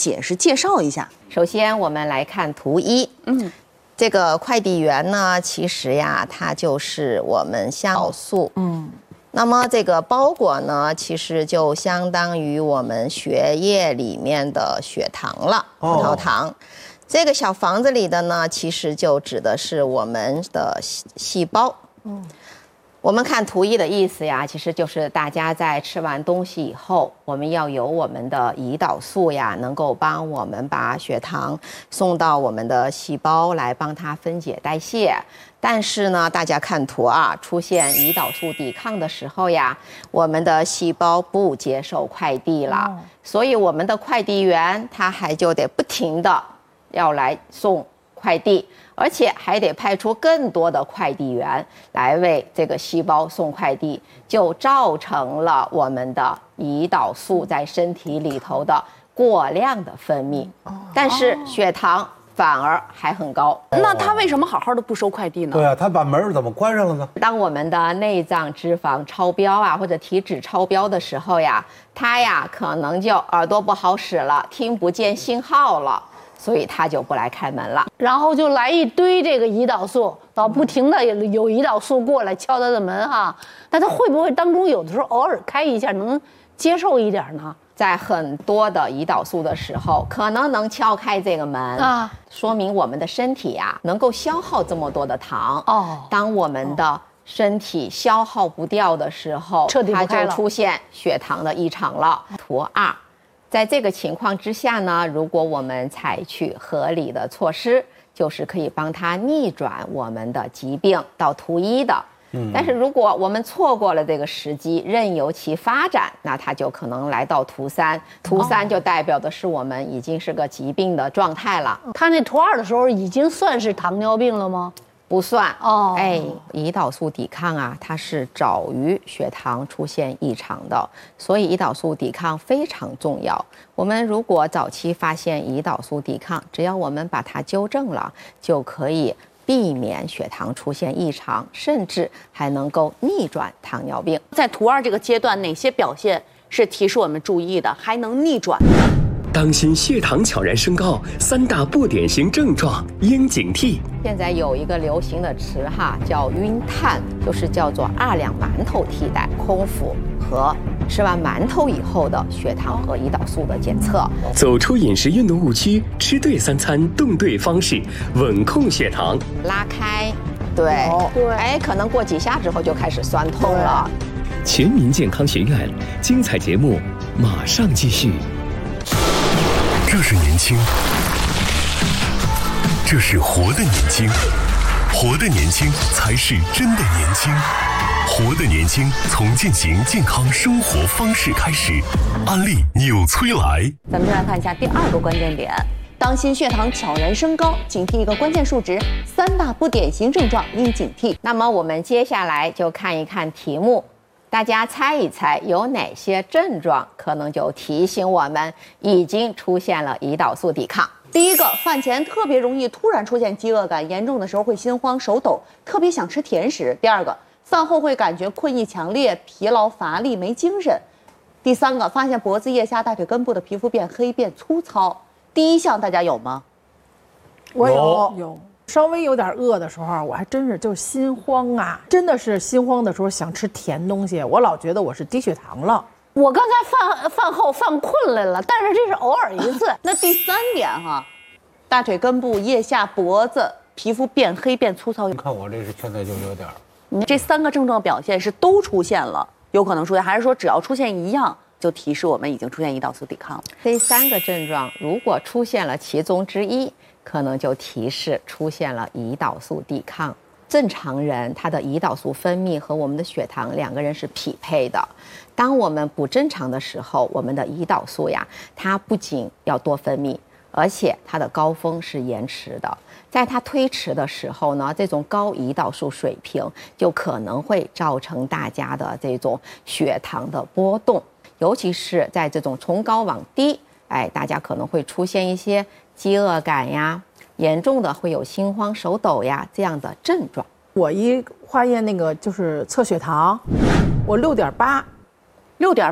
解释介绍一下。 首先，我们来看图1。这个快递员呢，其实呀，它就是我们胰岛素。那么这个包裹呢，其实就相当于我们血液里面的血糖了，葡萄糖。这个小房子里的呢，其实就指的是我们的细胞。我们看图1的意思呀，其实就是大家在吃完东西以后，我们要有我们的胰岛素呀，能够帮我们把血糖送到我们的细胞来帮它分解代谢。但是呢，大家看图2，出现胰岛素抵抗的时候呀，我们的细胞不接受快递了，所以我们的快递员他还就得不停的要来送快递，而且还得派出更多的快递员来为这个细胞送快递，就造成了我们的胰岛素在身体里头的过量的分泌，但是血糖反而还很高。 那他为什么好好的不收快递呢？ 对啊，他把门怎么关上了呢？ 当我们的内脏脂肪超标啊，或者体脂超标的时候呀，他呀可能就耳朵不好使了，听不见信号了，所以他就不来开门了。 然后就来一堆这个胰岛素，老不停的有胰岛素过来敲他的门哈。那他会不会当中有的时候偶尔开一下能接受一点呢？ 在很多的胰岛素的时候，可能能敲开这个门啊，说明我们的身体呀能够消耗这么多的糖。当我们的身体消耗不掉的时候，它就出现血糖的异常了。图2，在这个情况之下呢，如果我们采取合理的措施，就是可以帮它逆转我们的疾病到图1的。但是如果我们错过了这个时机，任由其发展，那它就可能来到图3。图3就代表的是我们已经是个疾病的状态了。 他那图2的时候已经算是糖尿病了吗？ 不算胰岛素抵抗啊，它是早于血糖出现异常的，所以胰岛素抵抗非常重要。我们如果早期发现胰岛素抵抗，只要我们把它纠正了，就可以避免血糖出现异常，甚至还能够逆转糖尿病。 在图2这个阶段，哪些表现是提示我们注意的，还能逆转？ 当心血糖悄然升高，3大不典型症状应警惕。 现在有一个流行的词哈，叫晕碳，就是叫做2两馒头替代空腹和吃完馒头以后的血糖和胰岛素的检测。 走出饮食运动误区，吃对3餐，动对方式，稳控血糖。 拉开，对，可能过几下之后就开始酸痛了。 全民健康学院精彩节目马上继续。 这是年轻，这是活的年轻，活的年轻才是真的年轻，活的年轻从践行健康生活方式开始。安利纽崔莱。 咱们再来看一下第2个关键点，当心血糖悄然升高，警惕一个关键数值，3大不典型症状应警惕。 那么我们接下来就看一看题目，大家猜一猜有哪些症状可能就提醒我们已经出现了胰岛素抵抗。 第1个，饭前特别容易突然出现饥饿感，严重的时候会心慌手抖，特别想吃甜食。第2个，饭后会感觉困意强烈、疲劳乏力、没精神。第3个，发现脖子、腋下、大腿根部的皮肤变黑变粗糙。第1项大家有吗？ 我有。稍微有点饿的时候，我还真是就是心慌啊，真的是心慌的时候想吃甜东西，我老觉得我是低血糖了。 我刚才饭后犯困来了，但是这是偶尔一次。 那第3点哈，大腿根部、腋下、脖子皮肤变黑变粗糙。 你看我这是现在就有点。 这3个症状表现是都出现了，有可能出现，还是说只要出现1样就提示我们已经出现胰岛素抵抗了？ 这3个症状如果出现了其中之一，可能就提示出现了胰岛素抵抗。正常人他的胰岛素分泌和我们的血糖2个人是匹配的。当我们不正常的时候，我们的胰岛素呀，它不仅要多分泌，而且它的高峰是延迟的。在它推迟的时候呢，这种高胰岛素水平就可能会造成大家的这种血糖的波动，尤其是在这种从高往低，大家可能会出现一些饥饿感呀，严重的会有心慌手抖呀这样的症状。 我一化验那个就是测血糖，我6.8，